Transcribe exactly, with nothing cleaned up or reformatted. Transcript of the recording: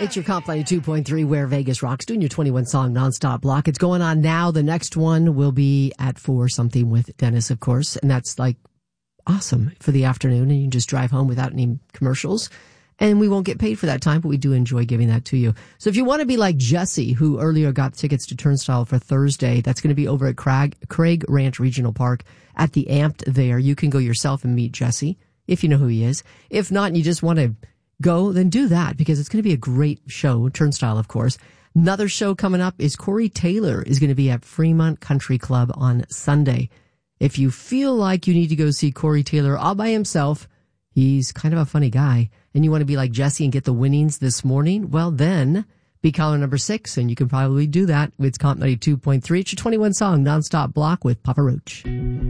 It's your Comp ninety-two point three Where Vegas Rocks, doing your twenty-one song nonstop block. It's going on now. The next one will be at four something with Dennis, of course. And that's like awesome for the afternoon. And you can just drive home without any commercials. And we won't get paid for that time, but we do enjoy giving that to you. So if you want to be like Jesse, who earlier got tickets to Turnstile for Thursday, that's going to be over at Craig, Craig Ranch Regional Park at the Amped there. You can go yourself and meet Jesse if you know who he is. If not, and you just want to go, then do that, because it's going to be a great show. Turnstile, of course. Another show coming up is Corey Taylor is going to be at Fremont Country Club on Sunday. If you feel like you need to go see Corey Taylor all by himself, he's kind of a funny guy, and you want to be like Jesse and get the winnings this morning, well then, be caller number six, and you can probably do that with Comp ninety-two point three. It's your twenty-one song nonstop block with Papa Roach.